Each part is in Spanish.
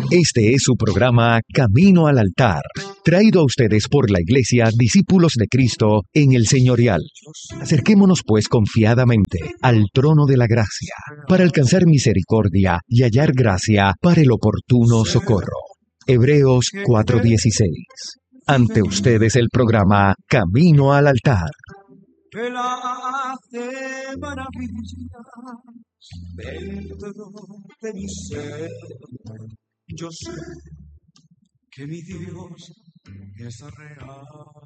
Este es su programa Camino al Altar, traído a ustedes por la Iglesia Discípulos de Cristo en el Señorial. Acerquémonos pues confiadamente al trono de la gracia, para alcanzar misericordia y hallar gracia para el oportuno socorro. Hebreos 4:16. Ante ustedes el programa Camino al Altar. Que la hace maravilla dentro de mi ser. Yo sé que mi Dios es real.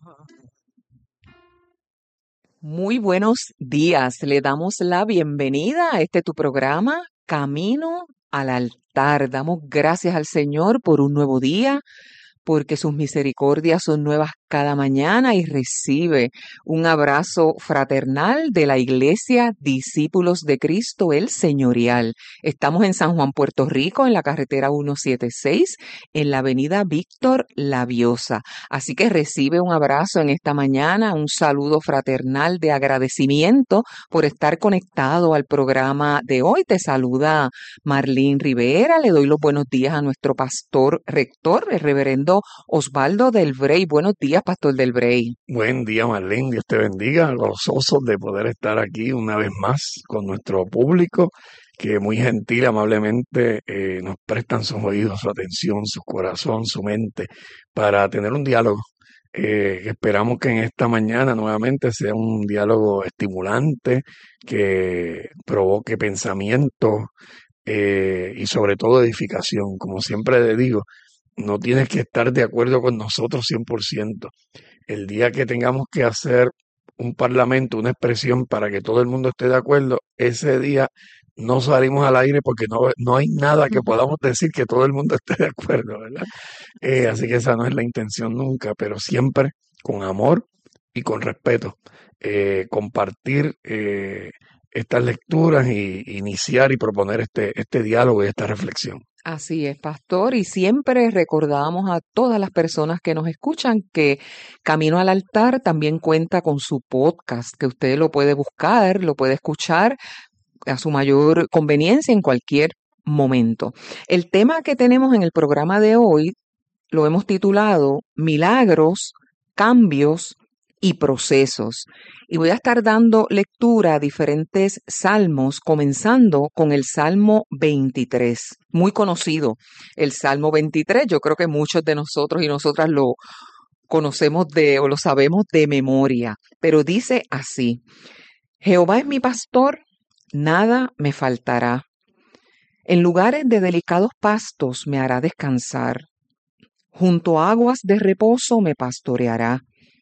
Muy buenos días, le damos la bienvenida a tu programa Camino al Altar. Damos gracias al Señor por un nuevo día, porque sus misericordias son nuevas cada mañana, y recibe un abrazo fraternal de la Iglesia Discípulos de Cristo, el Señorial. Estamos en San Juan, Puerto Rico, en la carretera 176, en la avenida Víctor Laviosa. Así que recibe un abrazo en esta mañana, un saludo fraternal de agradecimiento por estar conectado al programa de hoy. Te saluda Marlene Rivera. Le doy los buenos días a nuestro pastor rector, el reverendo Osvaldo Del Brey. Buenos días, pastor Del Brey. Buen día, Marlene. Dios te bendiga. Gozosos de poder estar aquí una vez más con nuestro público, que muy gentil, amablemente nos prestan sus oídos, su atención, su corazón, su mente, para tener un diálogo. Esperamos que en esta mañana nuevamente sea un diálogo estimulante, que provoque pensamiento y sobre todo edificación. Como siempre le digo, no tienes que estar de acuerdo con nosotros 100%. El día que tengamos que hacer un parlamento, una expresión para que todo el mundo esté de acuerdo, ese día no salimos al aire, porque no hay nada que podamos decir que todo el mundo esté de acuerdo, ¿verdad? Así que esa no es la intención nunca, pero siempre con amor y con respeto. Compartir estas lecturas y iniciar y proponer este diálogo y esta reflexión. Así es, pastor, y siempre recordamos a todas las personas que nos escuchan que Camino al Altar también cuenta con su podcast, que usted lo puede buscar, lo puede escuchar a su mayor conveniencia en cualquier momento. El tema que tenemos en el programa de hoy lo hemos titulado Milagros, Cambios y Procesos. Y voy a estar dando lectura a diferentes salmos, comenzando con el Salmo 23, muy conocido. El Salmo 23, yo creo que muchos de nosotros y nosotras lo conocemos o lo sabemos de memoria, pero dice así: Jehová es mi pastor, nada me faltará. En lugares de delicados pastos me hará descansar. Junto a aguas de reposo me pastoreará.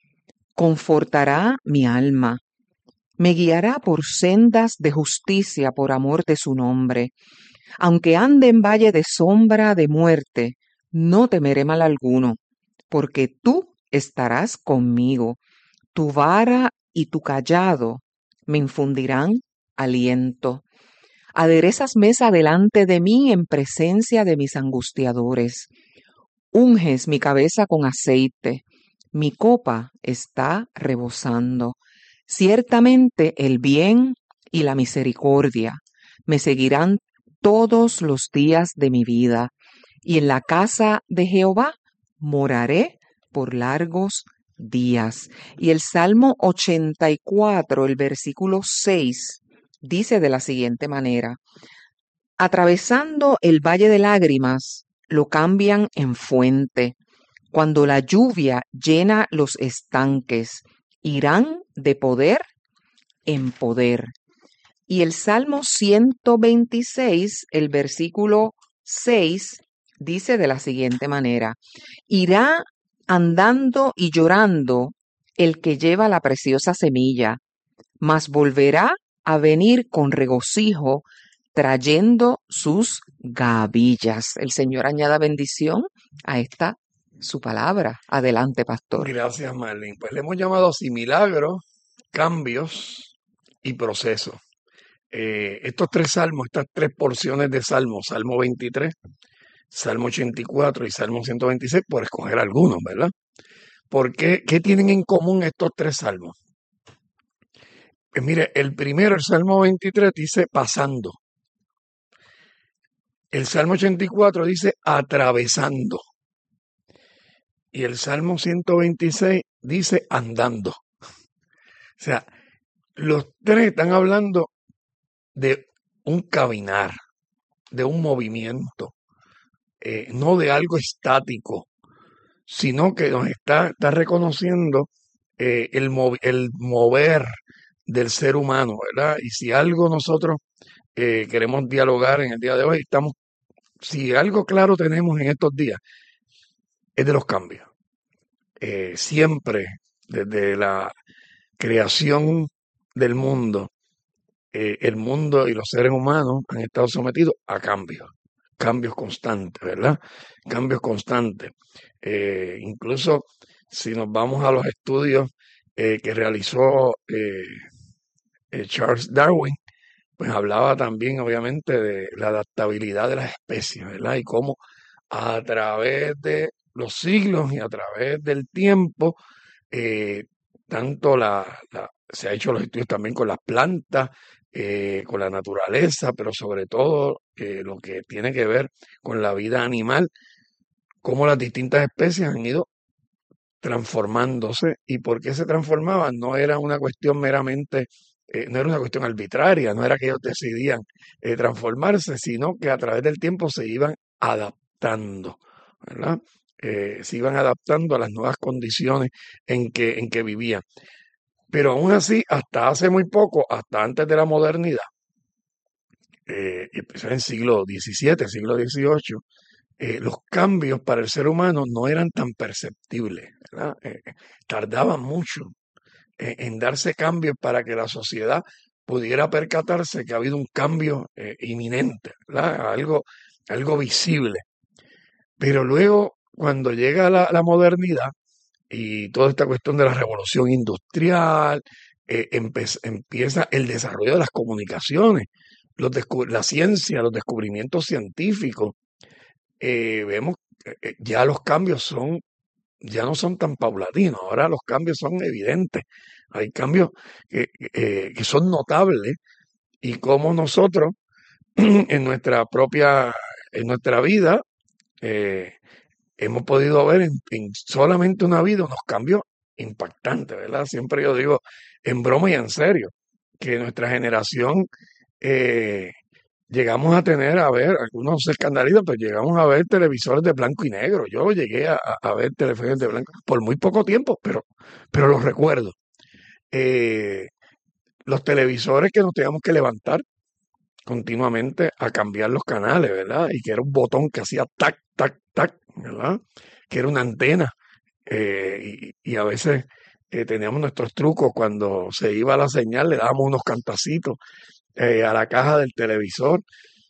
Confortará mi alma. Me guiará por sendas de justicia por amor de su nombre. Aunque ande en valle de sombra de muerte, no temeré mal alguno, porque tú estarás conmigo. Tu vara y tu cayado me infundirán aliento. Aderezas mesa delante de mí en presencia de mis angustiadores. Unges mi cabeza con aceite. Mi copa está rebosando. Ciertamente el bien y la misericordia me seguirán todos los días de mi vida, y en la casa de Jehová moraré por largos días. Y el Salmo 84, el versículo 6, dice de la siguiente manera: atravesando el valle de lágrimas, lo cambian en fuente. Cuando la lluvia llena los estanques, irán de poder en poder. Y el Salmo 126, el versículo 6, dice de la siguiente manera: irá andando y llorando el que lleva la preciosa semilla, mas volverá a venir con regocijo, trayendo sus gavillas. El Señor añada bendición a esta su palabra. Adelante, pastor. Gracias, Marlene. Pues le hemos llamado así: milagros, cambios y procesos. Estos tres salmos, estas tres porciones de salmos, Salmo 23, Salmo 84 y Salmo 126, por escoger algunos, ¿verdad? ¿Qué tienen en común estos tres salmos? Pues mire, el primero, el Salmo 23, dice pasando. El Salmo 84 dice atravesando. Y el Salmo 126 dice andando. O sea, los tres están hablando de un caminar, de un movimiento, no de algo estático, sino que nos está reconociendo el mover del ser humano, ¿verdad? Y si algo nosotros queremos dialogar en el día de hoy, si algo claro tenemos en estos días, es de los cambios. Siempre, desde la creación del mundo, el mundo y los seres humanos han estado sometidos a cambios constantes, ¿verdad? Cambios constantes. Incluso si nos vamos a los estudios que realizó Charles Darwin, pues hablaba también obviamente de la adaptabilidad de las especies, ¿verdad? Y cómo a través de los siglos y a través del tiempo, eh, tanto se ha hecho los estudios también con las plantas, con la naturaleza, pero sobre todo lo que tiene que ver con la vida animal, cómo las distintas especies han ido transformándose y por qué se transformaban. No era una cuestión meramente, no era una cuestión arbitraria, no era que ellos decidían transformarse, sino que a través del tiempo se iban adaptando, ¿verdad? Se iban adaptando a las nuevas condiciones en que vivían. Pero aún así, hasta hace muy poco, hasta antes de la modernidad, empezó en el siglo XVII, siglo XVIII, los cambios para el ser humano no eran tan perceptibles, ¿verdad? Tardaban mucho en darse cambios para que la sociedad pudiera percatarse que ha habido un cambio inminente, ¿verdad? Algo visible. Pero luego, cuando llega la modernidad y toda esta cuestión de la revolución industrial, empieza el desarrollo de las comunicaciones, la ciencia, los descubrimientos científicos, vemos que ya los cambios ya no son tan paulatinos, ahora los cambios son evidentes, hay cambios que son notables y como nosotros en nuestra vida, eh, hemos podido ver en solamente una vida unos cambios impactantes, ¿verdad? Siempre yo digo, en broma y en serio, que nuestra generación eh, llegamos a ver, algunos se escandalizan, pero llegamos a ver televisores de blanco y negro. Yo llegué a ver televisores de blanco por muy poco tiempo, pero los recuerdo. Eh, los televisores que nos teníamos que levantar continuamente a cambiar los canales, ¿verdad? Y que era un botón que hacía tac, tac, tac, ¿verdad? Que era una antena. Y a veces teníamos nuestros trucos cuando se iba la señal, le dábamos unos cantacitos a la caja del televisor,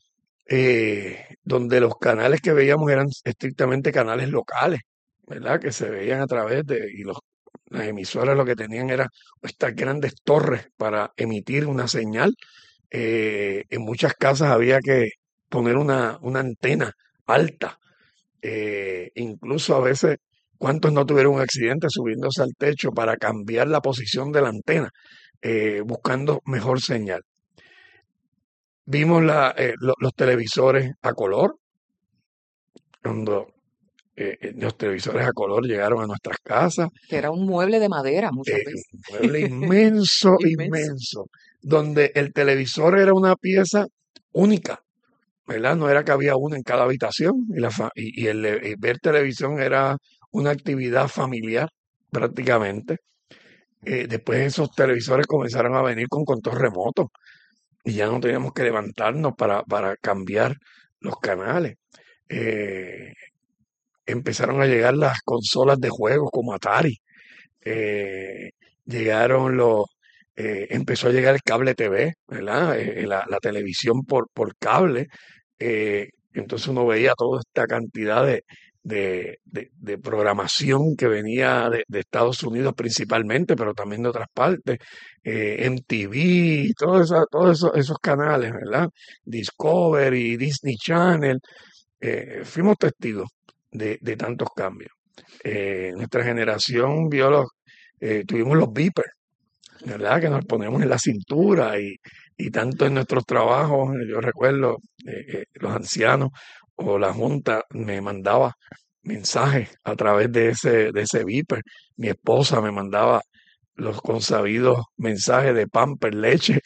donde los canales que veíamos eran estrictamente canales locales, ¿verdad? Que se veían a través las emisoras lo que tenían eran estas grandes torres para emitir una señal. En muchas casas había que poner una antena alta. Incluso a veces, ¿cuántos no tuvieron un accidente subiéndose al techo para cambiar la posición de la antena, buscando mejor señal? Vimos los televisores a color, cuando los televisores a color llegaron a nuestras casas. Que era un mueble de madera muchas veces. Un mueble inmenso, Inmenso. inmenso, donde el televisor era una pieza única, ¿verdad? No era que había uno en cada habitación y ver televisión era una actividad familiar prácticamente. Después esos televisores comenzaron a venir con control remoto y ya no teníamos que levantarnos para cambiar los canales. Eh, Empezaron a llegar las consolas de juegos como Atari. eh, llegaron empezó a llegar el cable TV, ¿verdad? La televisión por cable. Entonces uno veía toda esta cantidad de programación que venía de Estados Unidos principalmente, pero también de otras partes. MTV, todos esos canales, ¿verdad? Discovery, Disney Channel. Fuimos testigos de tantos cambios. Nuestra generación tuvimos los beepers, ¿verdad? Que nos ponemos en la cintura Y tanto en nuestros trabajos, yo recuerdo, los ancianos o la junta me mandaba mensajes a través de ese beeper. Mi esposa me mandaba los consabidos mensajes de Pamper, leche.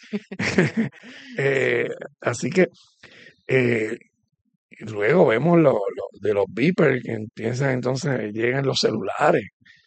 Eh, Así que eh, luego vemos de los beepers que empiezan entonces, llegan los celulares,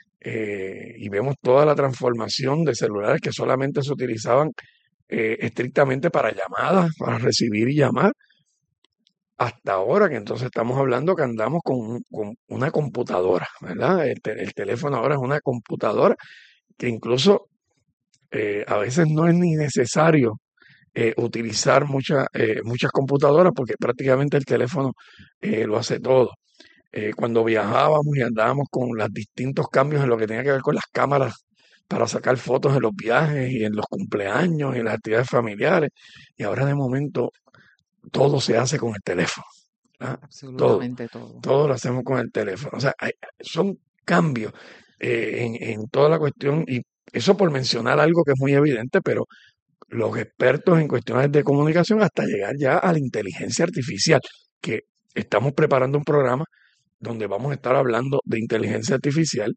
y vemos toda la transformación de celulares que solamente se utilizaban estrictamente para llamadas, para recibir y llamar, hasta ahora que entonces estamos hablando que andamos con una computadora, ¿verdad? El teléfono ahora es una computadora que incluso a veces no es ni necesario utilizar muchas computadoras porque prácticamente el teléfono lo hace todo. Cuando viajábamos y andábamos con los distintos cambios en lo que tenía que ver con las cámaras para sacar fotos en los viajes y en los cumpleaños y en las actividades familiares, y ahora de momento todo se hace con el teléfono. ¿Ah? Todo, Absolutamente todo. todo lo hacemos con el teléfono. O sea, son cambios en toda la cuestión, y eso por mencionar algo que es muy evidente, pero los expertos en cuestiones de comunicación hasta llegar ya a la inteligencia artificial, que estamos preparando un programa donde vamos a estar hablando de inteligencia artificial,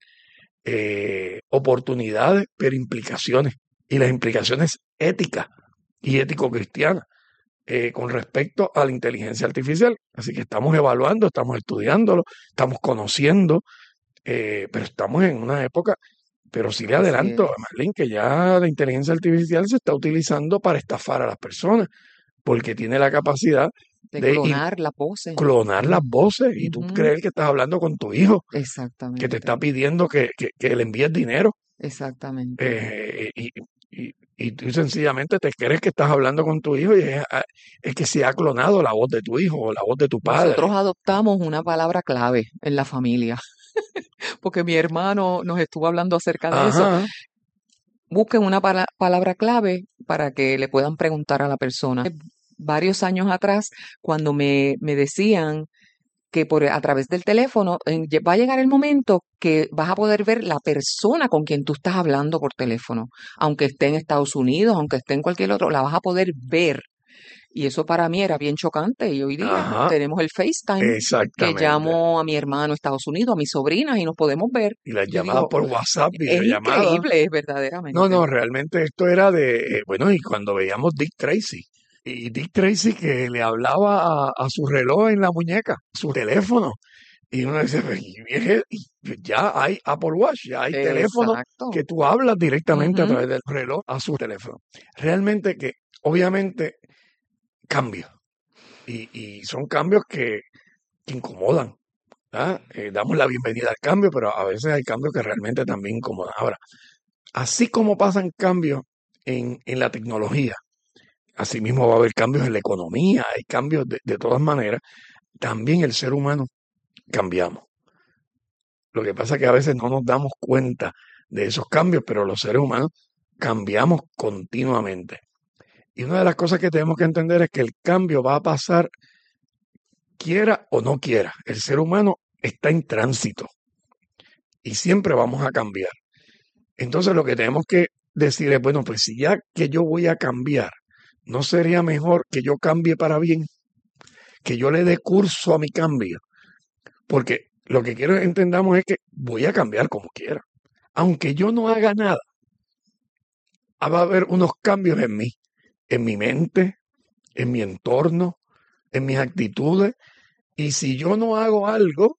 oportunidades, pero implicaciones, y las implicaciones éticas y ético-cristianas con respecto a la inteligencia artificial. Así que estamos evaluando, estamos estudiándolo, estamos conociendo, pero estamos en una época, pero sí le Así adelanto es. a Marlene que ya la inteligencia artificial se está utilizando para estafar a las personas, porque tiene la capacidad De de clonar las voces. clonar las voces y tú Ujú. creer que estás hablando con tu hijo, que te está Exactamente, pidiendo que le envíes dinero, exactamente. eh, y, y tú sencillamente te crees que estás hablando con tu hijo y es que se ha clonado la voz de tu hijo o la voz de tu padre. Nosotros adoptamos una palabra clave en la familia, porque mi hermano nos estuvo hablando acerca de eso. Ajá, Busquen una palabra clave para que le puedan preguntar a la persona. Varios años atrás, cuando me decían que a través del teléfono va a llegar el momento que vas a poder ver la persona con quien tú estás hablando por teléfono, aunque esté en Estados Unidos, aunque esté en cualquier otro, la vas a poder ver. Y eso para mí era bien chocante. Y hoy día ajá, tenemos el FaceTime, que exactamente. llamo a mi hermano a Estados Unidos, a mis sobrinas y nos podemos ver. Y las Yo llamadas digo, por WhatsApp, es videollamadas. increíble, es No, verdaderamente. no, realmente esto era bueno, y cuando veíamos Dick Tracy, y Dick Tracy que le hablaba a su reloj en la muñeca, su teléfono, y uno dice, "Pues, y ya hay Apple Watch, ya hay teléfonos Exacto. que tú hablas directamente a Ujú. través del reloj a su teléfono. Realmente que, obviamente, cambios, y son cambios que incomodan. ¿Ah? Damos la bienvenida al cambio, pero a veces hay cambios que realmente también incomodan. Ahora, así como pasan cambios en la tecnología, así mismo va a haber cambios en la economía, hay cambios de todas maneras, también el ser humano cambiamos. Lo que pasa es que a veces no nos damos cuenta de esos cambios, pero los seres humanos cambiamos continuamente. Y una de las cosas que tenemos que entender es que el cambio va a pasar quiera o no quiera. El ser humano está en tránsito y siempre vamos a cambiar. Entonces lo que tenemos que decir es, bueno, pues si ya que yo voy a cambiar, ¿no sería mejor que yo cambie para bien? Que yo le dé curso a mi cambio. Porque lo que quiero que entendamos es que voy a cambiar como quiera. Aunque yo no haga nada, va a haber unos cambios en mi mente, en mi entorno, en mis actitudes. Y si yo no hago algo,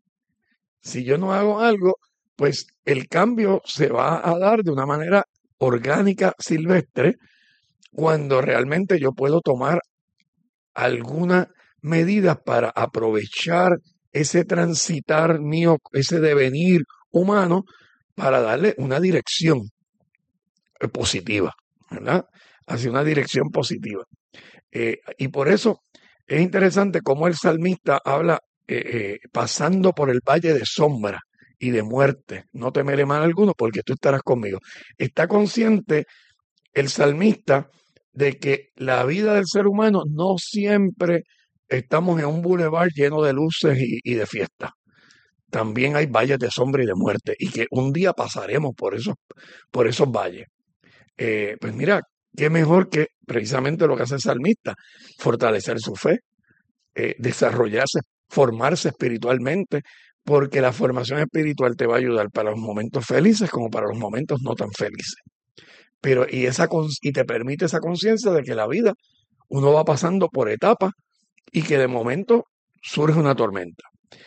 si yo no hago algo, pues el cambio se va a dar de una manera orgánica, silvestre, cuando realmente yo puedo tomar algunas medidas para aprovechar ese transitar mío, ese devenir humano, para darle una dirección positiva, ¿verdad? Hacia una dirección positiva. Y por eso es interesante cómo el salmista habla pasando por el valle de sombra y de muerte. No temeré mal alguno porque tú estarás conmigo. Está consciente el salmista de que la vida del ser humano no siempre estamos en un bulevar lleno de luces y de fiesta. También hay valles de sombra y de muerte y que un día pasaremos por esos valles. Pues mira, qué mejor que precisamente lo que hace el salmista, fortalecer su fe, desarrollarse, formarse espiritualmente, porque la formación espiritual te va a ayudar para los momentos felices como para los momentos no tan felices. Pero, y te permite esa conciencia de que la vida uno va pasando por etapas y que de momento surge una tormenta.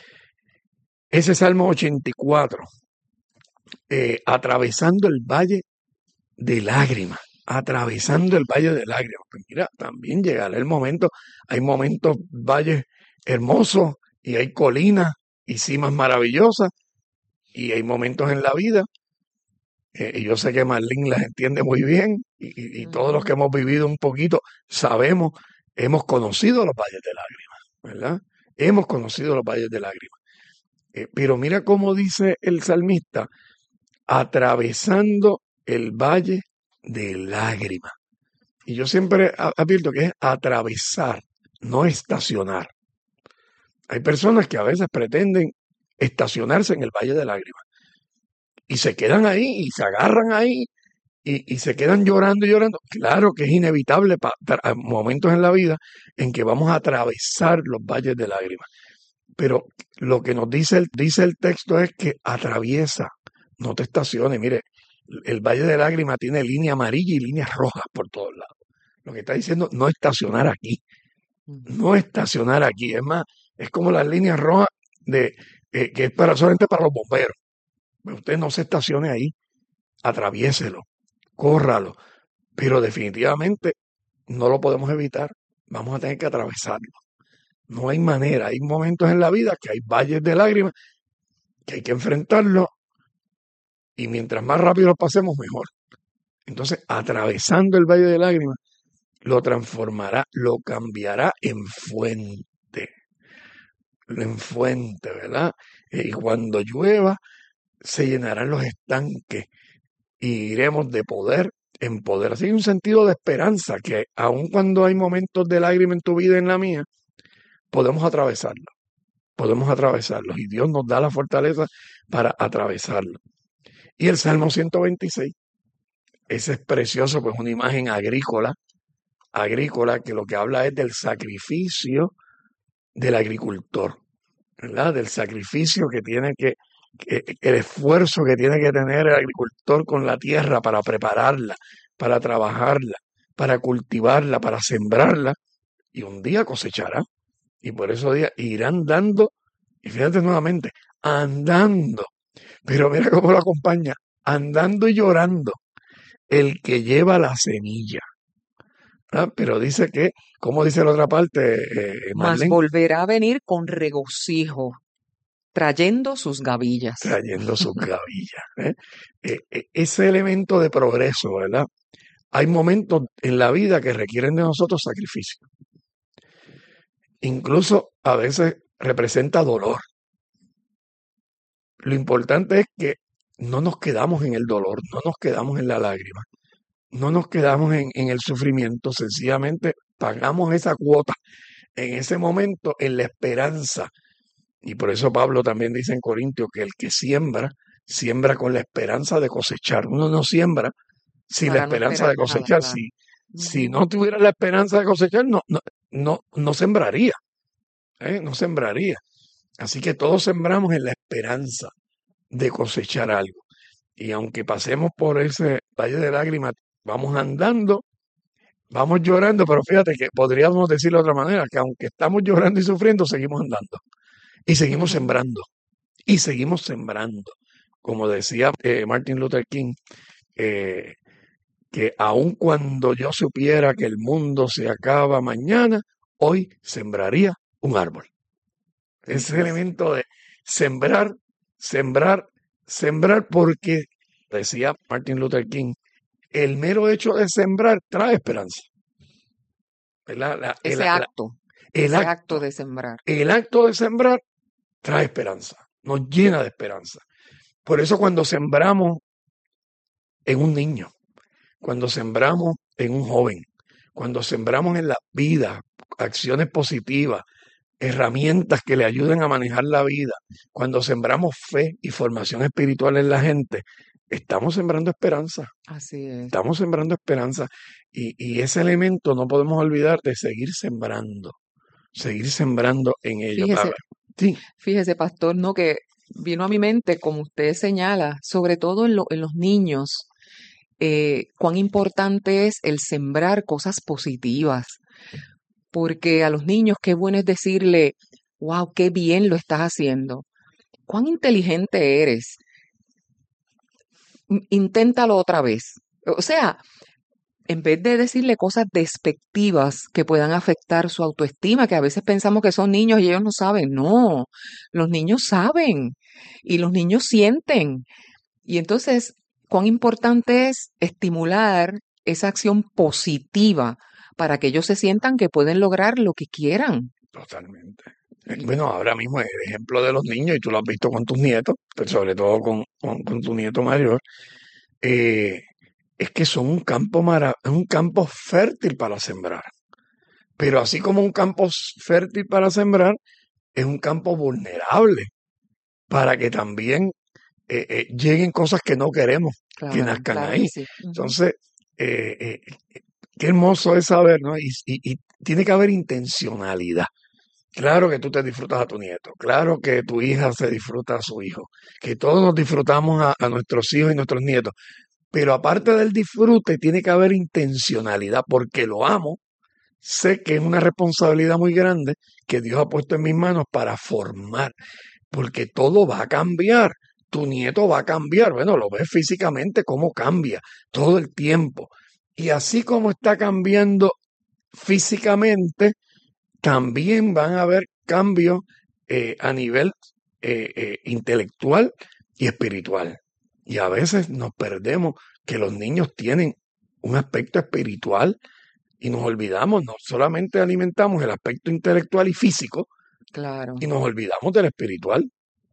Ese Salmo 84, atravesando el valle de lágrimas, atravesando el valle de lágrimas. Pues mira, también llegará el momento, hay momentos, valles hermosos y hay colinas y cimas maravillosas y hay momentos en la vida, y yo sé que Marlene las entiende muy bien y todos los que hemos vivido un poquito sabemos, hemos conocido los valles de lágrimas, ¿verdad? Hemos conocido los valles de lágrimas. Pero mira cómo dice el salmista, atravesando el valle de lágrimas. Y yo siempre advierto que es atravesar, no estacionar. Hay personas que a veces pretenden estacionarse en el valle de lágrimas y se quedan ahí y se agarran ahí y se quedan llorando y llorando. Claro que es inevitable para momentos en la vida en que vamos a atravesar los valles de lágrimas. Pero lo que nos dice el texto es que atraviesa, no te estaciones. Mire, el Valle de Lágrimas tiene línea amarilla y líneas rojas por todos lados. Lo que está diciendo, no estacionar aquí. No estacionar aquí. Es más, es como las líneas rojas que es solamente para los bomberos. Usted no se estacione ahí. Atraviéselo, córralo. Pero definitivamente no lo podemos evitar. Vamos a tener que atravesarlo. No hay manera. Hay momentos en la vida que hay valles de lágrimas que hay que enfrentarlo. Y mientras más rápido lo pasemos, mejor. Entonces, atravesando el valle de lágrimas, lo transformará, lo cambiará en fuente. En fuente, ¿verdad? Y cuando llueva, se llenarán los estanques y iremos de poder en poder. Así hay un sentido de esperanza que aun cuando hay momentos de lágrima en tu vida y en la mía, podemos atravesarlo. Podemos atravesarlos y Dios nos da la fortaleza para atravesarlo. Y el Salmo 126, ese es precioso, pues una imagen agrícola que lo que habla es del sacrificio del agricultor, ¿verdad? Del sacrificio que tiene el esfuerzo que tiene que tener el agricultor con la tierra para prepararla, para trabajarla, para cultivarla, para sembrarla, y un día cosechará. Y por eso irán dando, y fíjate nuevamente, andando. Pero mira cómo lo acompaña, andando y llorando, el que lleva la semilla. ¿Ah? Pero dice que, ¿cómo dice la otra parte, Mas Marlene? volverá a venir con regocijo, trayendo sus gavillas. Trayendo sus gavillas. Ese elemento de progreso, ¿verdad? Hay momentos en la vida que requieren de nosotros sacrificio. Incluso a veces representa dolor. Lo importante es que no nos quedamos en el dolor, no nos quedamos en la lágrima, no nos quedamos en el sufrimiento, sencillamente pagamos esa cuota en ese momento en la esperanza. Y por eso Pablo también dice en Corintios que el que siembra, siembra con la esperanza de cosechar. Uno no siembra sin la Para no esperanza de esperar nada, cosechar. claro. Si no tuviera la esperanza de cosechar, no sembraría. No sembraría. Así que todos sembramos en la esperanza de cosechar algo. Y aunque pasemos por ese valle de lágrimas, vamos andando, vamos llorando, pero fíjate que podríamos decirlo de otra manera, que aunque estamos llorando y sufriendo, seguimos andando. Y seguimos sembrando. Y seguimos sembrando. Como decía Martin Luther King, que aun cuando yo supiera que el mundo se acaba mañana, hoy sembraría un árbol. Ese elemento de sembrar, sembrar, sembrar, porque, decía Martin Luther King, el mero hecho de sembrar trae esperanza. Ese acto de sembrar. El acto de sembrar trae esperanza, nos llena de esperanza. Por eso cuando sembramos en un niño, cuando sembramos en un joven, cuando sembramos en la vida, acciones positivas, herramientas que le ayuden a manejar la vida, cuando sembramos fe y formación espiritual en la gente, estamos sembrando esperanza. Así es. Estamos sembrando esperanza. Y ese elemento no podemos olvidar de seguir sembrando en ello. Fíjese, Sí, fíjese, pastor, no que vino a mi mente, como usted señala, sobre todo en los niños, cuán importante es el sembrar cosas positivas, porque a los niños qué bueno es decirle, wow, qué bien lo estás haciendo, cuán inteligente eres, inténtalo otra vez. O sea, en vez de decirle cosas despectivas que puedan afectar su autoestima, que a veces pensamos que son niños y ellos no saben, no, los niños saben y los niños sienten. Y entonces, cuán importante es estimular esa acción positiva para que ellos se sientan que pueden lograr lo que quieran. totalmente. Y Bueno, ahora mismo el ejemplo de los niños, y tú lo has visto con tus nietos, pero sobre todo con tu nieto mayor, eh, es que son un campo fértil para sembrar. Pero así como un campo fértil para sembrar, es un campo vulnerable para que también lleguen cosas que no queremos que claro, nazcan claro ahí. que sí. Ujú. Entonces, eh, eh, qué hermoso es saber, ¿no? Y tiene que haber intencionalidad. Claro que tú te disfrutas a tu nieto, claro que tu hija se disfruta a su hijo, que todos nos disfrutamos a nuestros hijos y nuestros nietos, pero aparte del disfrute tiene que haber intencionalidad, porque lo amo, sé que es una responsabilidad muy grande que Dios ha puesto en mis manos para formar, porque todo va a cambiar. Tu nieto va a cambiar. Bueno, lo ves físicamente cómo cambia todo el tiempo. Y así como está cambiando físicamente, también van a haber cambios a nivel intelectual y espiritual. Y a veces nos perdemos que los niños tienen un aspecto espiritual y nos olvidamos, no solamente alimentamos el aspecto intelectual y físico, Claro, y nos olvidamos del espiritual.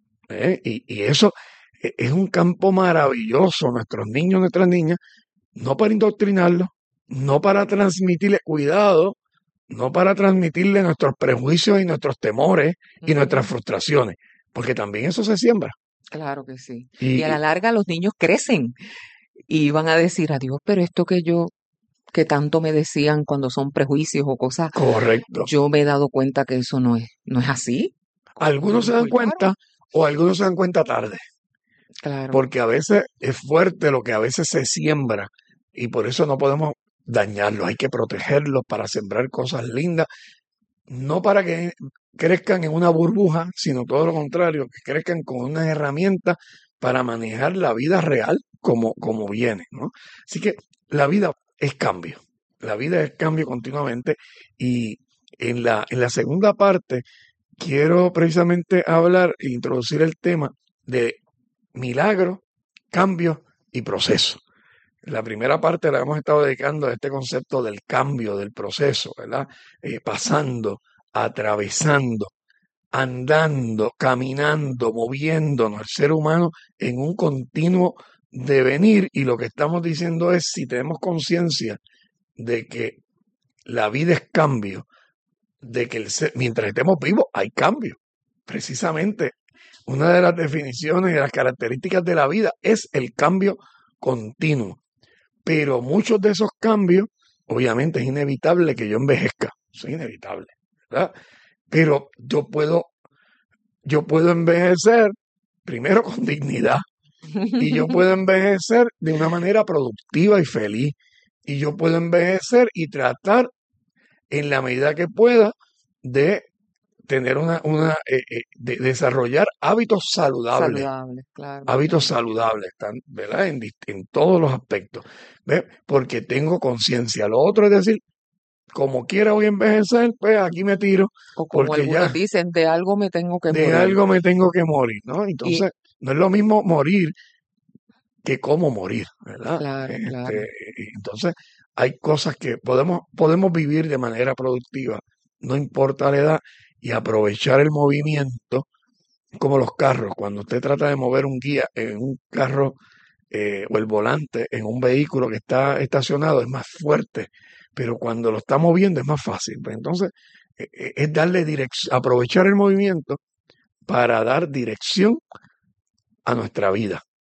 Y eso es un campo maravilloso, nuestros niños, nuestras niñas, no para indoctrinarlos, no para transmitirles cuidado, no para transmitirle nuestros prejuicios y nuestros temores y nuestras ujú, frustraciones, porque también eso se siembra. claro que sí. Y a Y la larga los niños crecen y van a decir, adiós, pero esto que tanto me decían cuando son prejuicios o cosas, correcto. yo me he dado cuenta que eso no es así, como me lo Algunos se dan inculcaron. cuenta o algunos se dan cuenta tarde, Claro, porque a veces es fuerte lo que a veces se siembra y por eso no podemos dañarlos, hay que protegerlos para sembrar cosas lindas, no para que crezcan en una burbuja, sino todo lo contrario, que crezcan con unas herramientas para manejar la vida real como viene, ¿no? Así que la vida la vida es cambio continuamente y en la segunda parte quiero precisamente hablar e introducir el tema de milagro, cambio y proceso. La primera parte la hemos estado dedicando a este concepto del cambio, del proceso, ¿verdad? Pasando, atravesando, andando, caminando, moviéndonos, el ser humano en un continuo devenir. Y lo que estamos diciendo es, si tenemos conciencia de que la vida es cambio, de que mientras estemos vivos hay cambio. Precisamente, una de las definiciones y las características de la vida es el cambio continuo. Pero muchos de esos cambios, obviamente es inevitable que yo envejezca, es inevitable, ¿verdad? Pero yo puedo envejecer primero con dignidad y yo puedo envejecer de una manera productiva y feliz y yo puedo envejecer y tratar en la medida que pueda de tener de desarrollar saludable, claro. hábitos saludables, ¿verdad? En todos los aspectos, ¿ves? Porque tengo conciencia. Lo otro es decir, como quiera voy a envejecer, pues aquí me tiro, O como porque algunos ya dicen, de algo me tengo que de morir. algo me tengo que morir, ¿no? Y Entonces, no es lo mismo morir que cómo morir, ¿verdad? claro, claro. Entonces, hay cosas que podemos vivir de manera productiva, no importa la edad, y aprovechar el movimiento, como los carros. Cuando usted trata de mover un guía en un carro o el volante en un vehículo que está estacionado, es más fuerte, pero cuando lo está moviendo es más fácil. Pues entonces, es darle dirección, aprovechar el movimiento para dar dirección a nuestra vida.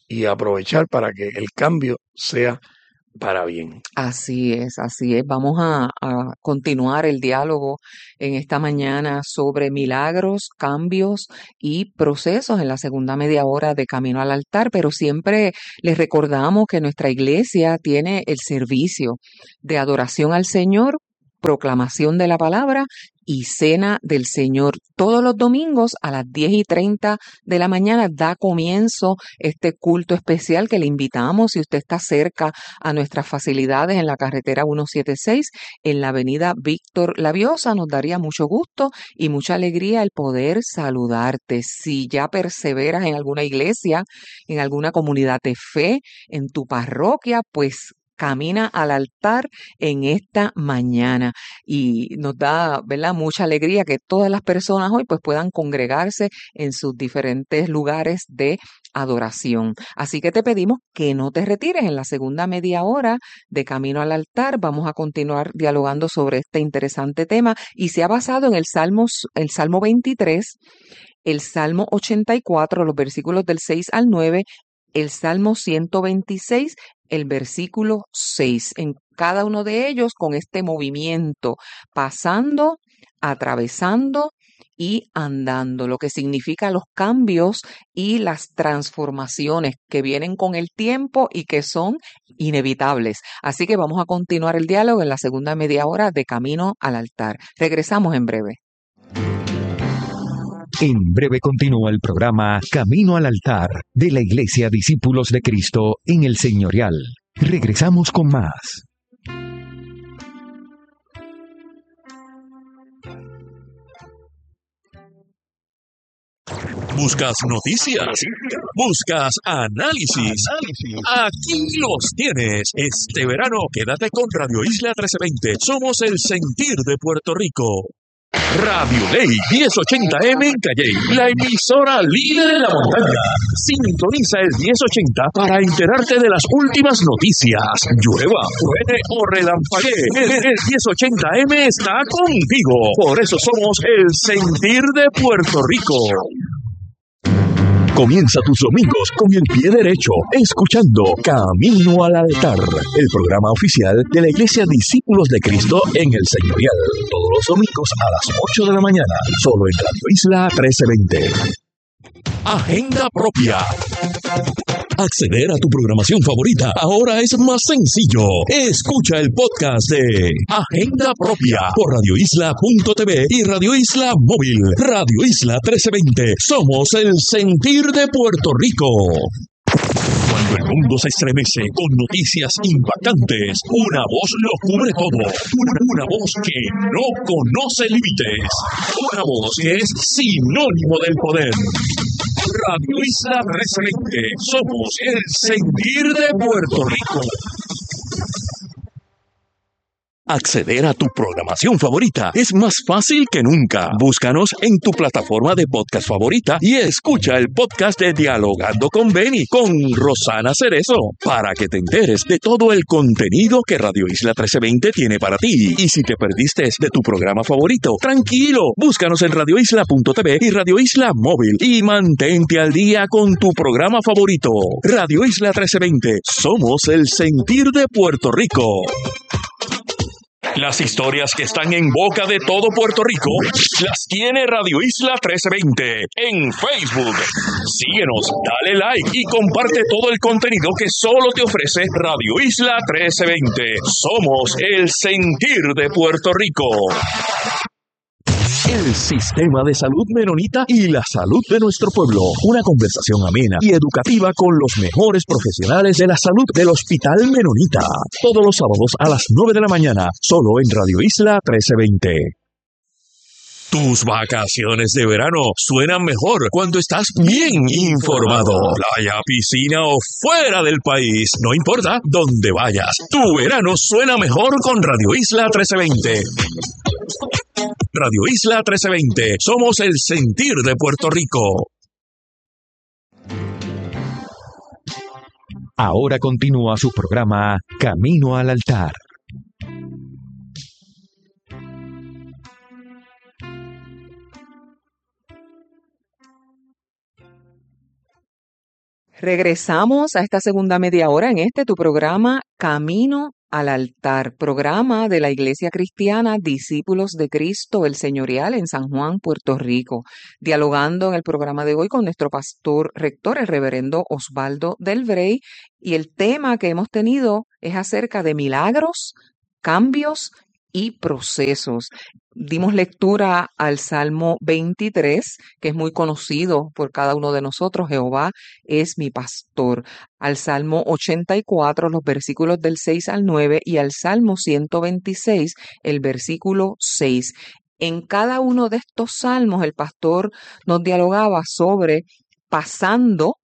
y aprovechar para que el cambio sea para bien. Así es, así es. Vamos a continuar el diálogo en esta mañana sobre milagros, cambios y procesos en la segunda media hora de Camino al Altar, pero siempre les recordamos que nuestra iglesia tiene el servicio de adoración al Señor, proclamación de la palabra y cena del Señor. Todos los domingos a las 10:30 de la mañana da comienzo este culto especial que le invitamos, si usted está cerca a nuestras facilidades en la carretera 176, en la avenida Víctor Laviosa, nos daría mucho gusto y mucha alegría el poder saludarte. Si ya perseveras en alguna iglesia, en alguna comunidad de fe, en tu parroquia, pues camina al altar en esta mañana y nos da, ¿verdad?, mucha alegría que todas las personas hoy pues puedan congregarse en sus diferentes lugares de adoración. Así que te pedimos que no te retires en la segunda media hora de Camino al Altar. Vamos a continuar dialogando sobre este interesante tema y se ha basado en el Salmo 23, el Salmo 84, los versículos del 6 al 9, el Salmo 126, el versículo 6. En cada uno de ellos con este movimiento, pasando, atravesando y andando, lo que significa los cambios y las transformaciones que vienen con el tiempo y que son inevitables. Así que vamos a continuar el diálogo en la segunda media hora de Camino al Altar. Regresamos en breve. En breve continúa el programa Camino al Altar de la Iglesia Discípulos de Cristo en el Señorial. Regresamos con más. ¿Buscas noticias? ¿Buscas análisis? Aquí los tienes. Este verano quédate con Radio Isla 1320. Somos el sentir de Puerto Rico. Radio Ley 1080M en Calley, la emisora líder en la montaña. Sintoniza el 1080 para enterarte de las últimas noticias. Llueva, truene o relampaguee, el 1080M está contigo. Por eso somos el sentir de Puerto Rico. Comienza tus domingos con el pie derecho, escuchando Camino al Altar, el programa oficial de la Iglesia Discípulos de Cristo en el Señorial. Todos los domingos a las 8 de la mañana, solo en Radio Isla 1320. Agenda propia. Acceder a tu programación favorita ahora es más sencillo. Escucha el podcast de Agenda Propia por radioisla.tv y Radio Isla Móvil. Radio Isla 1320. Somos el sentir de Puerto Rico. Cuando el mundo se estremece con noticias impactantes, una voz lo cubre todo. Una voz que no conoce límites. Una voz que es sinónimo del poder. Radio Isla 1320. Somos el sentir de Puerto Rico. Acceder a tu programación favorita es más fácil que nunca. Búscanos en tu plataforma de podcast favorita y escucha el podcast de Dialogando con Beni con Rosana Cerezo para que te enteres de todo el contenido que Radio Isla 1320 tiene para ti. Y si te perdiste de tu programa favorito, tranquilo, búscanos en radioisla.tv y Radio Isla Móvil y mantente al día con tu programa favorito. Radio Isla 1320, somos el sentir de Puerto Rico. Las historias que están en boca de todo Puerto Rico las tiene Radio Isla 1320 en Facebook. Síguenos, dale like y comparte todo el contenido que solo te ofrece Radio Isla 1320. Somos el sentir de Puerto Rico. El sistema de salud menonita y la salud de nuestro pueblo. Una conversación amena y educativa con los mejores profesionales de la salud del Hospital Menonita. Todos los sábados a las 9 de la mañana, solo en Radio Isla 1320. Tus vacaciones de verano suenan mejor cuando estás bien informado. Playa, piscina o fuera del país, no importa dónde vayas. Tu verano suena mejor con Radio Isla 1320. Radio Isla 1320. Somos el sentir de Puerto Rico. Ahora continúa su programa Camino al Altar. Regresamos a esta segunda media hora en tu programa Camino al Altar, programa de la Iglesia Cristiana Discípulos de Cristo el Señorial en San Juan, Puerto Rico, dialogando en el programa de hoy con nuestro pastor rector, el reverendo Osvaldo Del Vrey, y el tema que hemos tenido es acerca de milagros, cambios y procesos. Dimos lectura al Salmo 23, que es muy conocido por cada uno de nosotros, Jehová es mi pastor. Al Salmo 84, los versículos del 6 al 9, y al Salmo 126, el versículo 6. En cada uno de estos salmos, el pastor nos dialogaba sobre pasando,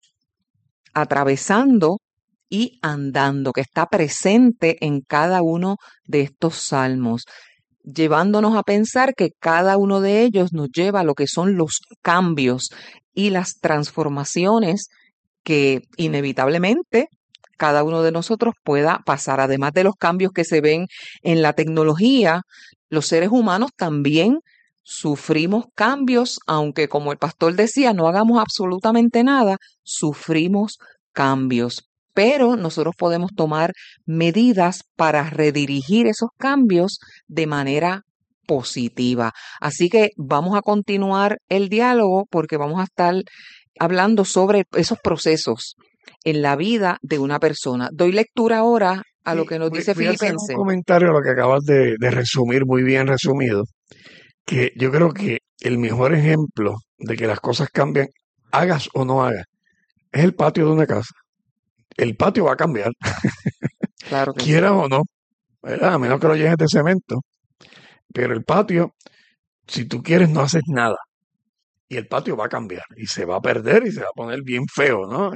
atravesando y andando, que está presente en cada uno de estos salmos, llevándonos a pensar que cada uno de ellos nos lleva a lo que son los cambios y las transformaciones que inevitablemente cada uno de nosotros pueda pasar. Además de los cambios que se ven en la tecnología, los seres humanos también sufrimos cambios, aunque como el pastor decía, no hagamos absolutamente nada, sufrimos cambios. Pero nosotros podemos tomar medidas para redirigir esos cambios de manera positiva. Así que vamos a continuar el diálogo porque vamos a estar hablando sobre esos procesos en la vida de una persona. Doy lectura ahora a lo que nos dice Voy a hacer Filipenses. un comentario a lo que acabas de resumir, muy bien resumido, que yo creo que el mejor ejemplo de que las cosas cambian, hagas o no hagas, es el patio de una casa. El patio va a cambiar, Claro que sí. quieras o no, ¿verdad? A menos que lo llenes de cemento. Pero el patio, si tú quieres, no haces nada. Y el patio va a cambiar y se va a perder y se va a poner bien feo, ¿no?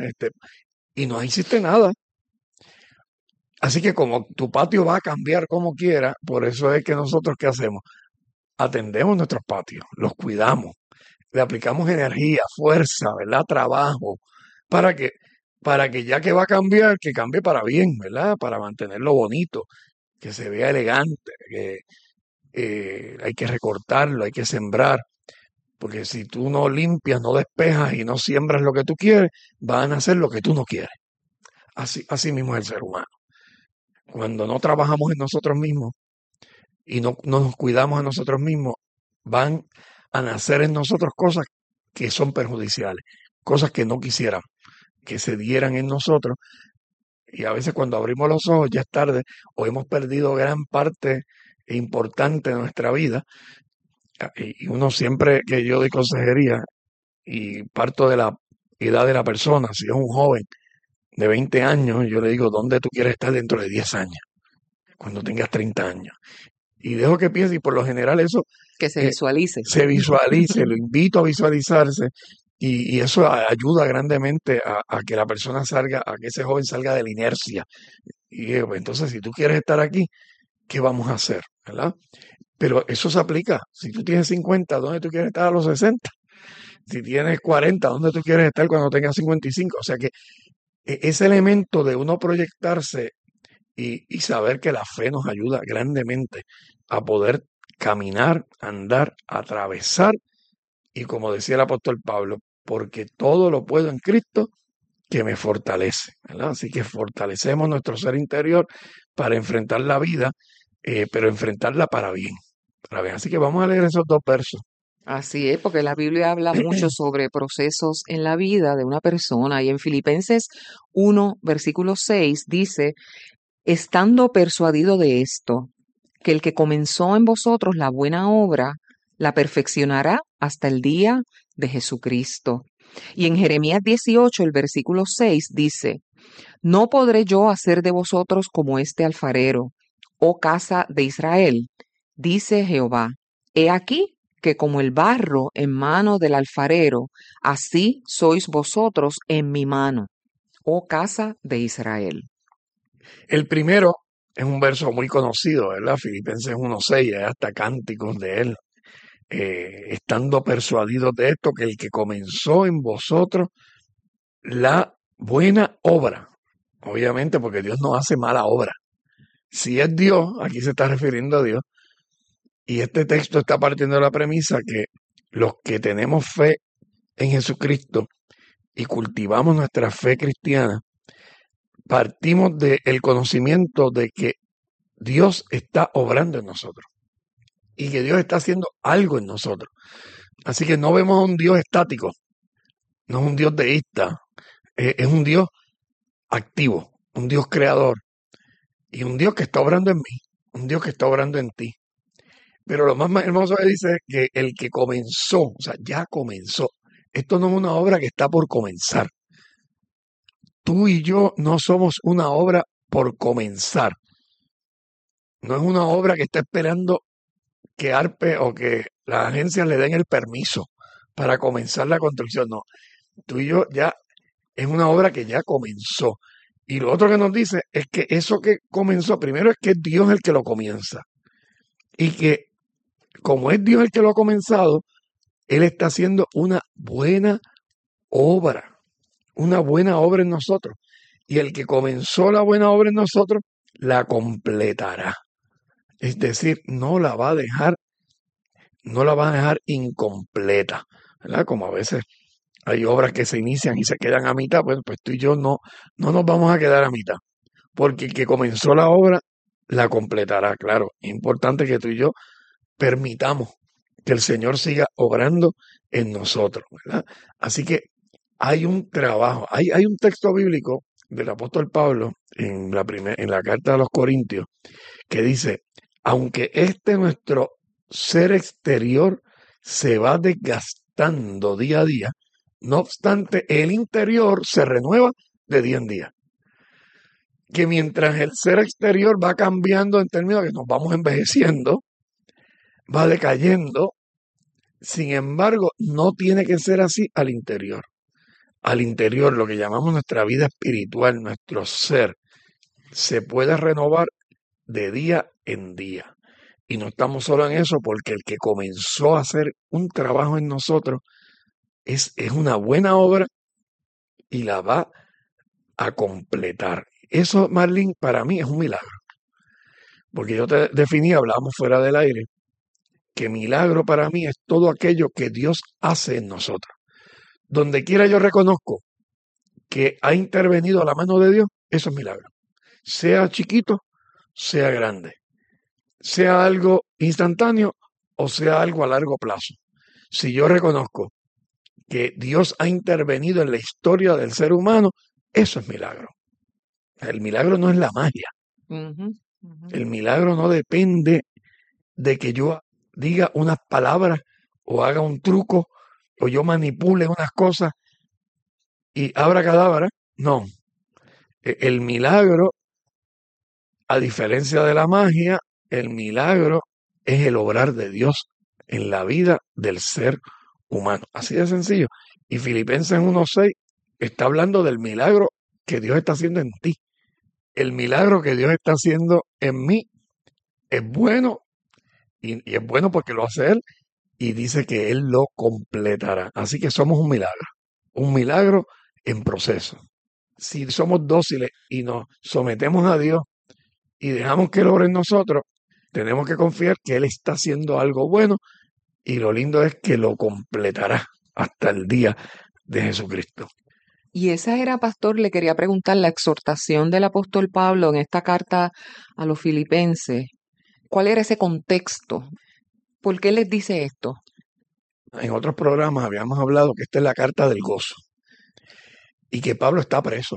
Y no hiciste nada. Así que como tu patio va a cambiar como quiera, por eso es que nosotros, ¿qué hacemos? Atendemos nuestros patios, los cuidamos, le aplicamos energía, fuerza, ¿verdad? Trabajo, para que, para que ya que va a cambiar, que cambie para bien, ¿verdad? Para mantenerlo bonito, que se vea elegante, que hay que recortarlo, hay que sembrar, porque si tú no limpias, no despejas y no siembras lo que tú quieres, van a hacer lo que tú no quieres. Así mismo es el ser humano. Cuando no trabajamos en nosotros mismos y no nos cuidamos a nosotros mismos, van a nacer en nosotros cosas que son perjudiciales, cosas que no quisiéramos que se dieran en nosotros. Y a veces cuando abrimos los ojos ya es tarde o hemos perdido gran parte importante de nuestra vida. Y uno siempre que yo doy consejería y parto de la edad de la persona, si es un joven de 20 años, yo le digo, ¿dónde tú quieres estar dentro de 10 años? Cuando tengas 30 años. Y dejo que piense, y por lo general eso Que se visualice. se visualice, lo invito a visualizarse, y eso ayuda grandemente a que la persona salga, a que ese joven salga de la inercia. Y pues, entonces, si tú quieres estar aquí, ¿qué vamos a hacer? ¿Verdad? Pero eso se aplica. Si tú tienes 50, ¿dónde tú quieres estar a los 60? Si tienes 40, ¿dónde tú quieres estar cuando tengas 55? O sea que ese elemento de uno proyectarse y saber que la fe nos ayuda grandemente a poder caminar, andar, atravesar, y como decía el apóstol Pablo, porque todo lo puedo en Cristo que me fortalece, ¿verdad? Así que fortalecemos nuestro ser interior para enfrentar la vida, pero enfrentarla para bien, para bien. Así que vamos a leer esos dos versos. Así es, porque la Biblia habla mucho sobre procesos en la vida de una persona, y en Filipenses 1, versículo 6 dice, estando persuadido de esto, que el que comenzó en vosotros la buena obra, la perfeccionará hasta el día de Jesucristo. Y en Jeremías 18, el versículo 6 dice, no podré yo hacer de vosotros como este alfarero, oh casa de Israel, dice Jehová, he aquí que como el barro en mano del alfarero, así sois vosotros en mi mano, oh casa de Israel. El primero es un verso muy conocido, ¿verdad? Filipenses 1:6, hay hasta cánticos de él. Estando persuadidos de esto, que el que comenzó en vosotros la buena obra, obviamente porque Dios no hace mala obra. Si es Dios, aquí se está refiriendo a Dios, y este texto está partiendo de la premisa que los que tenemos fe en Jesucristo y cultivamos nuestra fe cristiana, partimos del conocimiento de que Dios está obrando en nosotros y que Dios está haciendo algo en nosotros. Así que no vemos a un Dios estático, no es un Dios deísta, es un Dios activo, un Dios creador y un Dios que está obrando en mí, un Dios que está obrando en ti. Pero lo más hermoso que dice es que el que comenzó, o sea, ya comenzó. Esto no es una obra que está por comenzar. Tú y yo no somos una obra por comenzar. No es una obra que está esperando que ARPE o que las agencias le den el permiso para comenzar la construcción. No, tú y yo ya es una obra que ya comenzó. Y lo otro que nos dice es que eso que comenzó, primero es que es Dios el que lo comienza. Y que como es Dios el que lo ha comenzado, Él está haciendo una buena obra en nosotros. Y el que comenzó la buena obra en nosotros, la completará. Es decir, no la va a dejar incompleta, ¿verdad? Como a veces hay obras que se inician y se quedan a mitad, pues tú y yo no nos vamos a quedar a mitad, porque el que comenzó la obra la completará, claro. Es importante que tú y yo permitamos que el Señor siga obrando en nosotros, ¿verdad? Así que hay un trabajo, hay un texto bíblico del apóstol Pablo en la carta a los Corintios que dice, aunque nuestro ser exterior se va desgastando día a día, no obstante, el interior se renueva de día en día. Que mientras el ser exterior va cambiando en términos de que nos vamos envejeciendo, va decayendo, sin embargo, no tiene que ser así al interior. Al interior, lo que llamamos nuestra vida espiritual, nuestro ser, se puede renovar de día en día. Y no estamos solo en eso, porque el que comenzó a hacer un trabajo en nosotros es una buena obra y la va a completar. Eso, Marlene, para mí es un milagro. Porque yo te definí, hablábamos fuera del aire, que milagro para mí es todo aquello que Dios hace en nosotros. Donde quiera yo reconozco que ha intervenido la mano de Dios, eso es milagro. Sea chiquito, sea grande. Sea algo instantáneo o sea algo a largo plazo. Si yo reconozco que Dios ha intervenido en la historia del ser humano, eso es milagro. El milagro no es la magia. El milagro no depende de que yo diga unas palabras o haga un truco o yo manipule unas cosas y abracadabra. No. El milagro, a diferencia de la magia, el milagro es el obrar de Dios en la vida del ser humano. Así de sencillo. Y Filipenses 1:6 está hablando del milagro que Dios está haciendo en ti. El milagro que Dios está haciendo en mí es bueno y es bueno porque lo hace Él y dice que Él lo completará. Así que somos un milagro en proceso. Si somos dóciles y nos sometemos a Dios y dejamos que Él obre en nosotros, tenemos que confiar que Él está haciendo algo bueno y lo lindo es que lo completará hasta el día de Jesucristo. Y esa era, pastor, le quería preguntar, la exhortación del apóstol Pablo en esta carta a los filipenses. ¿Cuál era ese contexto? ¿Por qué les dice esto? En otros programas habíamos hablado que esta es la carta del gozo y que Pablo está preso.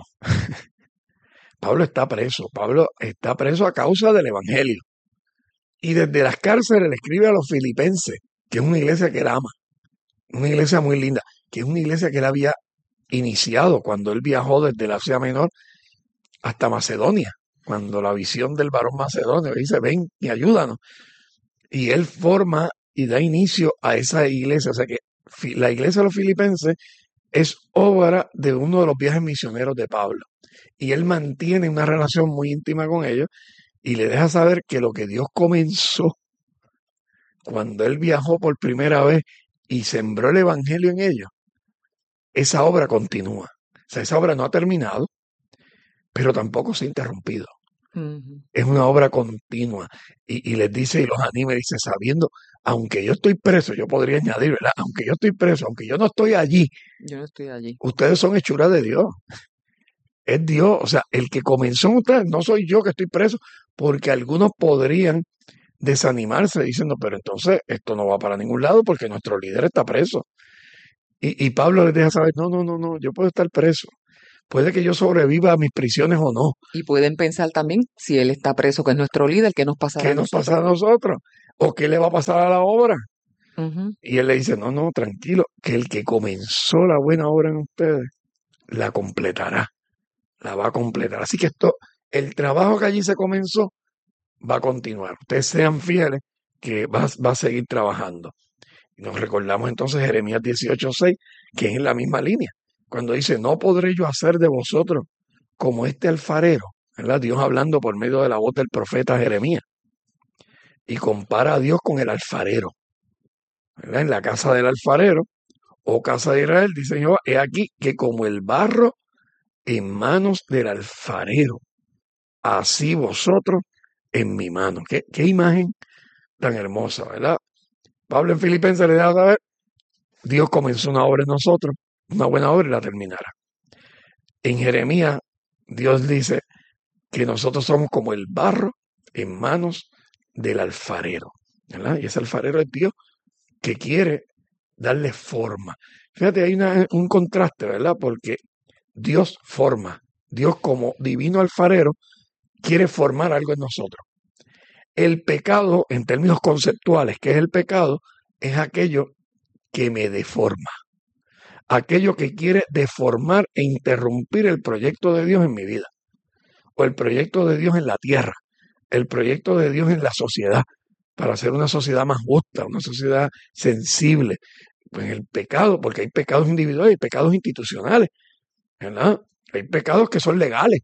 Pablo está preso a causa del evangelio. Y desde las cárceles le escribe a los filipenses, que es una iglesia que él ama, una iglesia muy linda, que es una iglesia que él había iniciado cuando él viajó desde la Asia Menor hasta Macedonia, cuando la visión del varón macedonio dice, ven y ayúdanos. Y él forma y da inicio a esa iglesia. O sea que la iglesia de los filipenses es obra de uno de los viajes misioneros de Pablo. Y él mantiene una relación muy íntima con ellos y le deja saber que lo que Dios comenzó cuando él viajó por primera vez y sembró el evangelio en ellos, esa obra continúa. O sea, esa obra no ha terminado, pero tampoco se ha interrumpido. Ujú. Es una obra continua. Y les dice y los anima, y dice, sabiendo, aunque yo estoy preso, yo podría añadir, ¿verdad? Aunque yo estoy preso, aunque yo no estoy allí, Yo no estoy allí. ustedes son hechura de Dios. Es Dios, o sea, el que comenzó en ustedes, no soy yo que estoy preso, porque algunos podrían desanimarse diciendo, pero entonces esto no va para ningún lado porque nuestro líder está preso. Y Pablo les deja saber, no, no, no, no, yo puedo estar preso. Puede que yo sobreviva a mis prisiones o no. Y pueden pensar también, si él está preso, que es nuestro líder, ¿qué nos pasará a ¿Qué nos nosotros? pasa a nosotros? ¿O qué le va a pasar a la obra? Ujú. Y él le dice, no, no, tranquilo, que el que comenzó la buena obra en ustedes, la completará, la va a completar. Así que esto, el trabajo que allí se comenzó, va a continuar. Ustedes sean fieles que va a seguir trabajando. Y nos recordamos entonces Jeremías 18:6, que es en la misma línea. Cuando dice, no podré yo hacer de vosotros como este alfarero, ¿verdad? Dios hablando por medio de la voz del profeta Jeremías. Y compara a Dios con el alfarero, ¿verdad? En la casa del alfarero, oh casa de Israel, dice Jehová, he aquí que como el barro en manos del alfarero, así vosotros en mi mano. Qué imagen tan hermosa, ¿verdad? Pablo en Filipenses le da a saber, Dios comenzó una obra en nosotros, una buena obra y la terminará. En Jeremías, Dios dice que nosotros somos como el barro en manos del alfarero, ¿verdad? Y ese alfarero es Dios que quiere darle forma. Fíjate, hay un contraste, ¿verdad? Porque Dios forma, Dios como divino alfarero quiere formar algo en nosotros. El pecado, en términos conceptuales, ¿qué es el pecado? Es aquello que me deforma, aquello que quiere deformar e interrumpir el proyecto de Dios en mi vida, o el proyecto de Dios en la tierra, el proyecto de Dios en la sociedad, para hacer una sociedad más justa, una sociedad sensible. Pues el pecado, porque hay pecados individuales y pecados institucionales, ¿verdad? Hay pecados que son legales,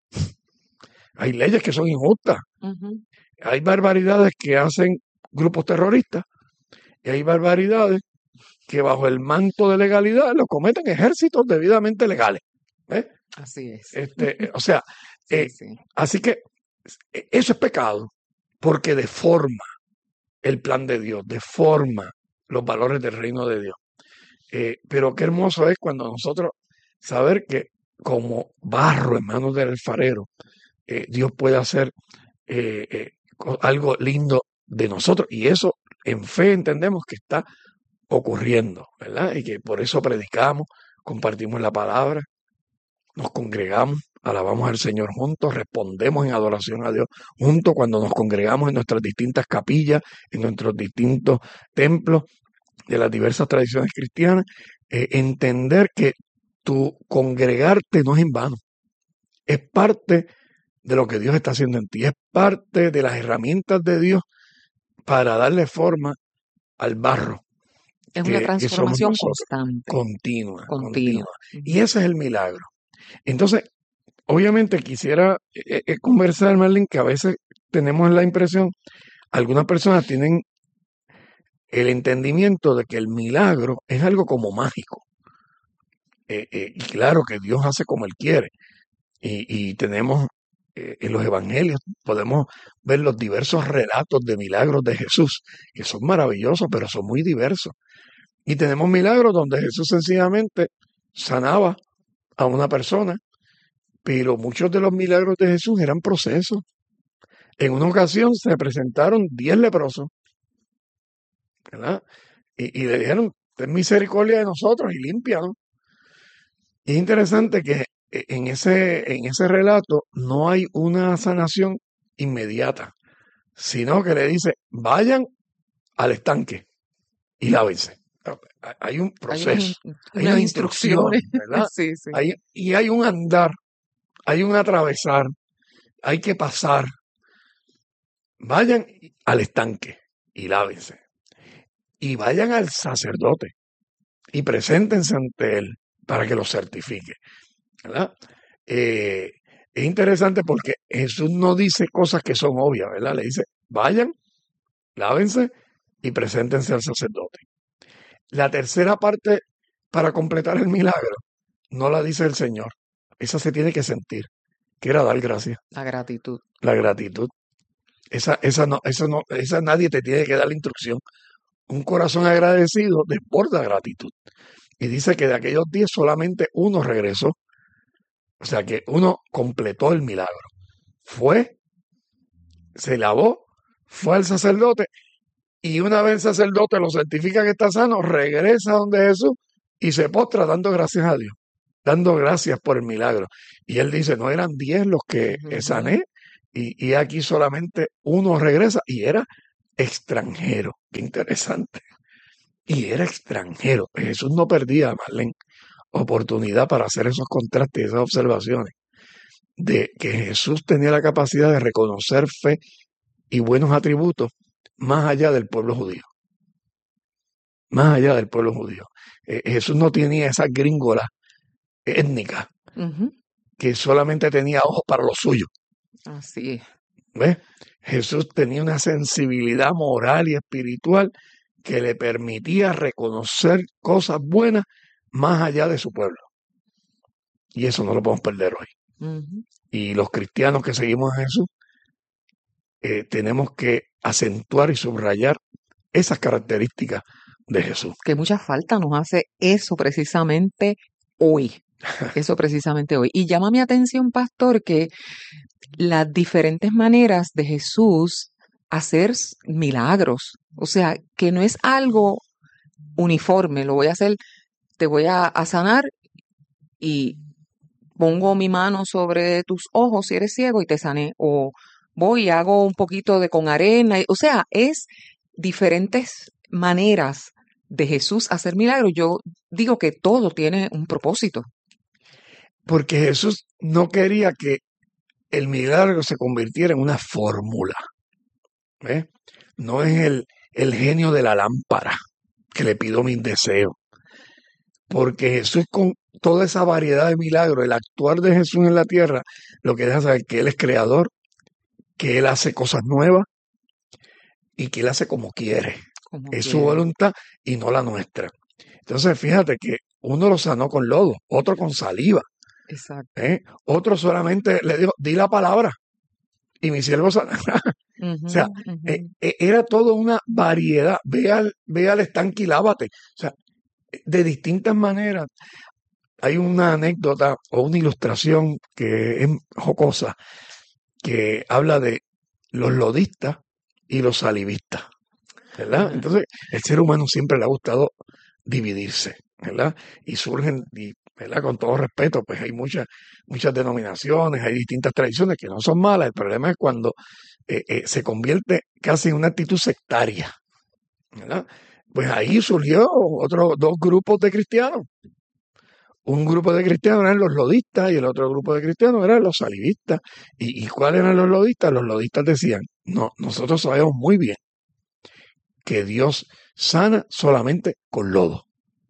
hay leyes que son injustas, Ujú. hay barbaridades que hacen grupos terroristas y hay barbaridades que bajo el manto de legalidad lo cometen ejércitos debidamente legales. ¿Ves? Así es. O sea, Sí, sí. así que eso es pecado porque deforma el plan de Dios, deforma los valores del reino de Dios. Pero qué hermoso es cuando nosotros saber que como barro en manos del alfarero, Dios puede hacer algo lindo de nosotros. Y eso en fe entendemos que está ocurriendo, ¿verdad? Y que por eso predicamos, compartimos la palabra, nos congregamos, alabamos al Señor juntos, respondemos en adoración a Dios juntos cuando nos congregamos en nuestras distintas capillas, en nuestros distintos templos de las diversas tradiciones cristianas, entender que tu congregarte no es en vano, es parte de lo que Dios está haciendo en ti, es parte de las herramientas de Dios para darle forma al barro Es una que somos transformación nosotros, constante, continua, continua. continua. Y ese es el milagro. Entonces, obviamente quisiera conversar, Marlene, que a veces tenemos la impresión, algunas personas tienen el entendimiento de que el milagro es algo como mágico. Y claro que Dios hace como Él quiere. Y tenemos en los evangelios, podemos ver los diversos relatos de milagros de Jesús, que son maravillosos, pero son muy diversos. Y tenemos milagros donde Jesús sencillamente sanaba a una persona, pero muchos de los milagros de Jesús eran procesos. En una ocasión se presentaron 10 leprosos, ¿verdad? Y le dijeron, ten misericordia de nosotros y límpianos. Y es interesante que en ese relato no hay una sanación inmediata, sino que le dice, vayan al estanque y lávense. Hay un Hay proceso, hay unas unas instrucciones. instrucciones, ¿verdad? Sí, sí. Y hay un andar, hay un atravesar, hay que pasar. Vayan al estanque y lávense. Y vayan al sacerdote y preséntense ante él para que los certifique, ¿verdad? Es interesante porque Jesús no dice cosas que son obvias, ¿verdad? Le dice, vayan, lávense y preséntense al sacerdote. La tercera parte para completar el milagro no la dice el Señor. Esa se tiene que sentir. que era dar gracias, La gratitud. la gratitud. Esa nadie te tiene que dar la instrucción. Un corazón agradecido desborda gratitud. Y dice que de aquellos 10 solamente uno regresó. O sea que uno completó el milagro. Fue, se lavó, fue al sacerdote y una vez el sacerdote lo certifica que está sano, regresa donde Jesús y se postra dando gracias a Dios, dando gracias por el milagro. Y él dice, no eran 10 los que sané y aquí solamente uno regresa y era extranjero. Qué interesante. Y era extranjero. Jesús no perdía, Marlene, oportunidad para hacer esos contrastes y esas observaciones de que Jesús tenía la capacidad de reconocer fe y buenos atributos más allá del pueblo judío. Más allá del pueblo judío. Jesús no tenía esa gringola étnica que solamente tenía ojos para lo suyo. Así es. ¿Ves? Jesús tenía una sensibilidad moral y espiritual que le permitía reconocer cosas buenas más allá de su pueblo. Y eso no lo podemos perder hoy. Y los cristianos que seguimos a Jesús tenemos que acentuar y subrayar esas características de Jesús. Que mucha falta nos hace eso precisamente hoy. Eso precisamente hoy. Y llama mi atención, pastor, que las diferentes maneras de Jesús hacer milagros, o sea, que no es algo uniforme, lo voy a hacer, te voy a sanar y pongo mi mano sobre tus ojos si eres ciego y te sané, o voy y hago un poquito de con arena, o sea, es diferentes maneras de Jesús hacer milagros. Yo digo que todo tiene un propósito. Porque Jesús no quería que el milagro se convirtiera en una fórmula. ¿Ves? No es el genio de la lámpara que le pido mis deseos. Porque Jesús, con toda esa variedad de milagros, el actuar de Jesús en la tierra, lo que deja saber que Él es creador, que Él hace cosas nuevas y que Él hace como quiere. Es su voluntad y no la nuestra. Entonces, fíjate que uno lo sanó con lodo, otro con saliva. Exacto. Otro solamente le dijo, di la palabra y mi siervo sanará. O sea, era toda una variedad. Ve al estanque y lávate. O sea, de distintas maneras. Hay una anécdota o una ilustración que es jocosa, que habla de los lodistas y los salivistas, ¿verdad? Entonces, el ser humano siempre le ha gustado dividirse, ¿verdad? Y surgen, ¿verdad? Con todo respeto, pues hay muchas denominaciones, hay distintas tradiciones que no son malas. El problema es cuando se convierte casi en una actitud sectaria, ¿verdad? Pues ahí surgió dos grupos de cristianos. Un grupo de cristianos eran los lodistas y el otro grupo de cristianos eran los salivistas. ¿Y cuáles eran los lodistas? Los lodistas decían, no, nosotros sabemos muy bien que Dios sana solamente con lodo,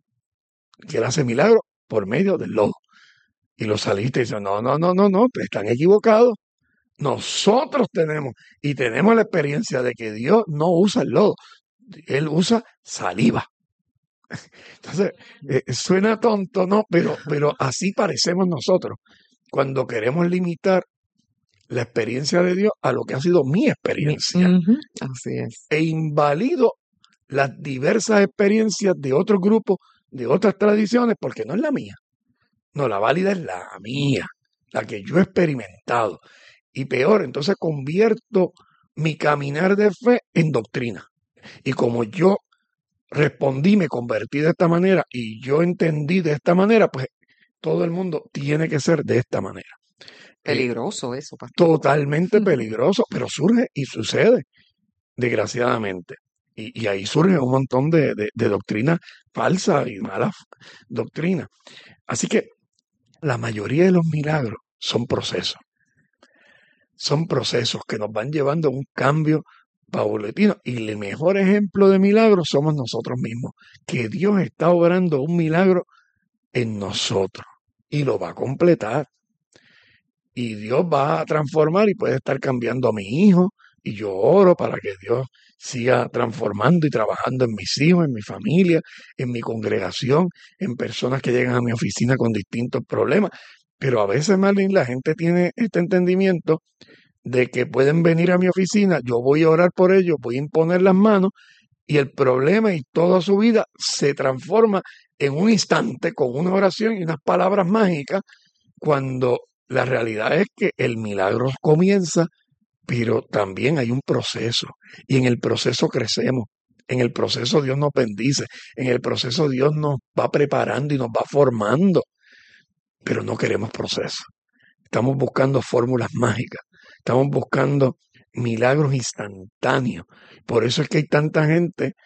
que Él hace milagros por medio del lodo. Y los salivistas dicen, no, están equivocados. Nosotros tenemos la experiencia de que Dios no usa el lodo, Él usa saliva. Entonces, suena tonto, ¿no? Pero así parecemos nosotros cuando queremos limitar la experiencia de Dios a lo que ha sido mi experiencia. Así es. E invalido las diversas experiencias de otros grupos, de otras tradiciones, porque no es la mía. No, la válida es la mía, la que yo he experimentado. Y peor, entonces convierto mi caminar de fe en doctrina. Y como yo respondí, me convertí de esta manera y yo entendí de esta manera, pues todo el mundo tiene que ser de esta manera. Peligroso eso, pastor. Totalmente peligroso, pero surge y sucede, desgraciadamente. Y ahí surge un montón de doctrinas falsas y malas doctrinas. Así que la mayoría de los milagros son procesos. Son procesos que nos van llevando a un cambio paulatino. Y el mejor ejemplo de milagro somos nosotros mismos. Que Dios está obrando un milagro en nosotros y lo va a completar. Y Dios va a transformar y puede estar cambiando a mi hijo. Y yo oro para que Dios siga transformando y trabajando en mis hijos, en mi familia, en mi congregación, en personas que llegan a mi oficina con distintos problemas. Pero a veces, Marlene, la gente tiene este entendimiento de que pueden venir a mi oficina, yo voy a orar por ellos, voy a imponer las manos y el problema y toda su vida se transforma en un instante con una oración y unas palabras mágicas, cuando la realidad es que el milagro comienza, pero también hay un proceso y en el proceso crecemos. En el proceso Dios nos bendice, en el proceso Dios nos va preparando y nos va formando, pero no queremos proceso. Estamos buscando fórmulas mágicas, estamos buscando milagros instantáneos. Por eso es que hay tanta gente